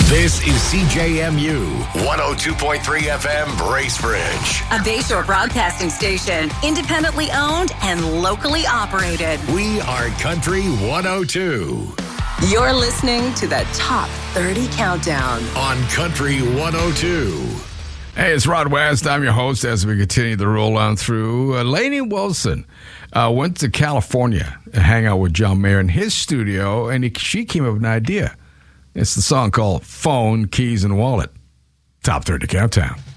This is CJMU 102.3 FM Bracebridge. A Bayshore broadcasting station, independently owned and locally operated. We are Country 102. You're listening to the Top 30 Countdown On Country 102. Hey, it's Rod West. I'm your host as we continue to roll on through. Lainey Wilson went to California to hang out with John Mayer in his studio, and she came up with an idea. It's the song called Phone, Keys, and Wallet. Top 30 Countdown.